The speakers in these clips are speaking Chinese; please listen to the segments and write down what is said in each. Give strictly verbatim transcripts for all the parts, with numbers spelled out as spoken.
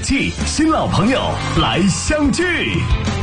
气，新老朋友来相聚。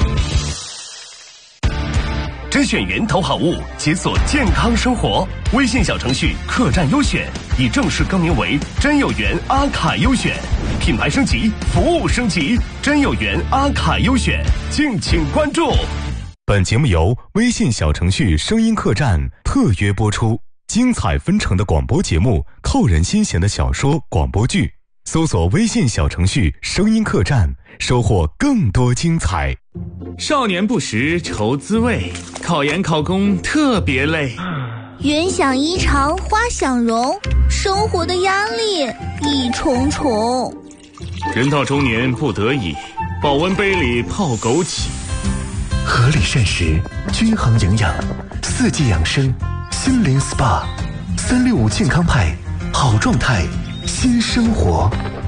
甄选源投好物，解锁健康生活。微信小程序客栈优选已正式更名为真有缘阿卡优选，品牌升级，服务升级，真有缘阿卡优选，敬请关注。本节目由微信小程序声音客栈特约播出，精彩纷呈的广播节目，扣人心弦的小说广播剧，搜索微信小程序声音客栈，收获更多精彩。 少年不识愁滋味，考研考公特别累。 云想衣裳花想容，生活的压力一重重。 人到中年不得已，保温杯里泡枸杞。 合理膳食，均衡营养，四季养生，心灵 S P A， 三六五健康派，好状态，新生活。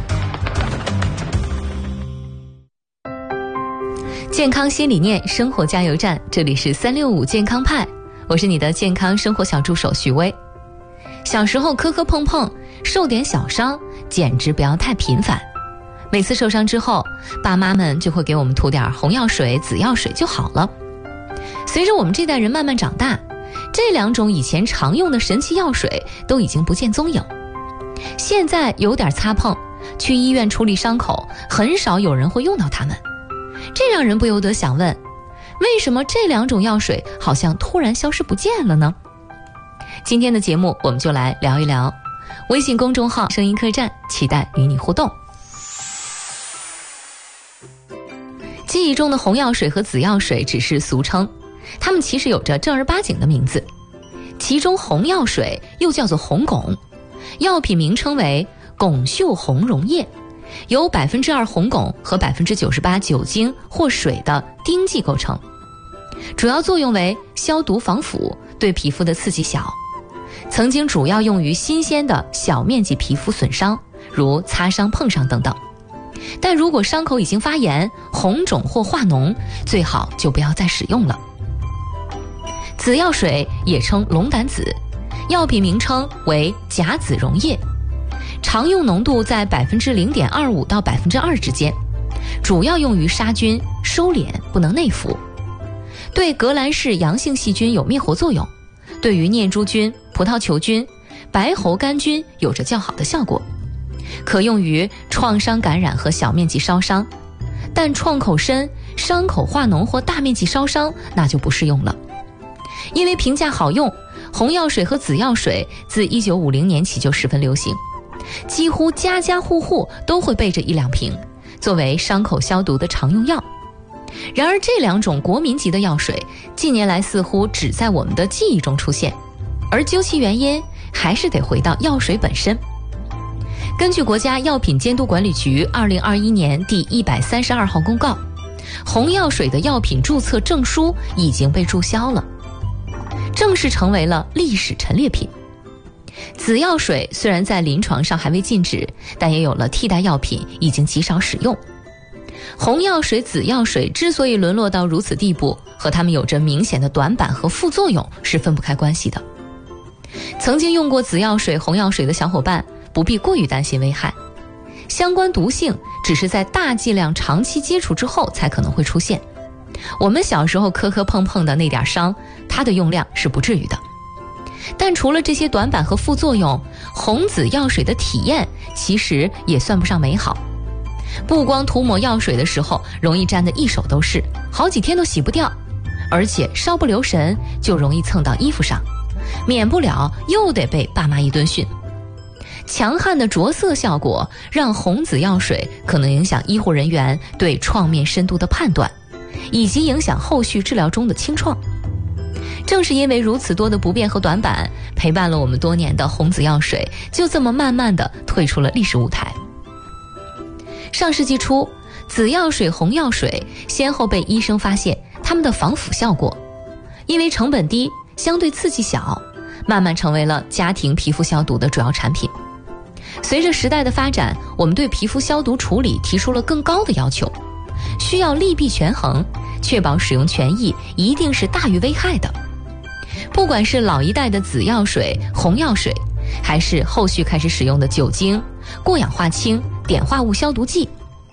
健康新理念，生活加油站，这里是三六五健康派，我是你的健康生活小助手许巍。小时候磕磕碰碰，受点小伤，简直不要太频繁。每次受伤之后，爸妈们就会给我们涂点红药水、紫药水就好了。随着我们这代人慢慢长大，这两种以前常用的神奇药水都已经不见踪影。现在有点擦碰，去医院处理伤口，很少有人会用到它们。这让人不由得想问，为什么这两种药水好像突然消失不见了呢？今天的节目我们就来聊一聊。微信公众号声音客栈，期待与你互动。记忆中的红药水和紫药水只是俗称，它们其实有着正儿八经的名字。其中红药水又叫做红汞，药品名称为汞溴红溶液，由百分之二红汞和百分之九十八酒精或水的酊剂构成，主要作用为消毒防腐，对皮肤的刺激小。曾经主要用于新鲜的小面积皮肤损伤，如擦伤、碰伤等等。但如果伤口已经发炎、红肿或化脓，最好就不要再使用了。紫药水也称龙胆紫，药品名称为甲紫溶液，常用浓度在百分之零点二五到百分之二之间，主要用于杀菌、收敛，不能内服。对革兰氏阳性细菌有灭活作用，对于念珠菌、葡萄球菌、白喉杆菌有着较好的效果，可用于创伤感染和小面积烧伤，但创口深、伤口化脓或大面积烧伤那就不适用了。因为评价好用，红药水和紫药水自一九五零年起就十分流行，几乎家家户户都会备着一两瓶，作为伤口消毒的常用药。然而这两种国民级的药水近年来似乎只在我们的记忆中出现，而究其原因还是得回到药水本身。根据国家药品监督管理局二零二一年第一百三十二号公告，红药水的药品注册证书已经被注销了，正式成为了历史陈列品。紫药水虽然在临床上还未禁止，但也有了替代药品，已经极少使用。红药水、紫药水之所以沦落到如此地步，和它们有着明显的短板和副作用是分不开关系的。曾经用过紫药水、红药水的小伙伴不必过于担心危害，相关毒性只是在大剂量长期接触之后才可能会出现。我们小时候磕磕碰碰的那点伤，它的用量是不至于的。但除了这些短板和副作用，红紫药水的体验其实也算不上美好。不光涂抹药水的时候容易沾得一手都是，好几天都洗不掉，而且稍不留神就容易蹭到衣服上，免不了又得被爸妈一顿训。强悍的着色效果让红紫药水可能影响医护人员对创面深度的判断，以及影响后续治疗中的清创。正是因为如此多的不便和短板，陪伴了我们多年的红紫药水就这么慢慢地退出了历史舞台。上世纪初，紫药水、红药水先后被医生发现它们的防腐效果，因为成本低，相对刺激小，慢慢成为了家庭皮肤消毒的主要产品。随着时代的发展，我们对皮肤消毒处理提出了更高的要求，需要利弊权衡，确保使用权益一定是大于危害的。不管是老一代的紫药水、红药水，还是后续开始使用的酒精、过氧化氢、碘化物消毒剂，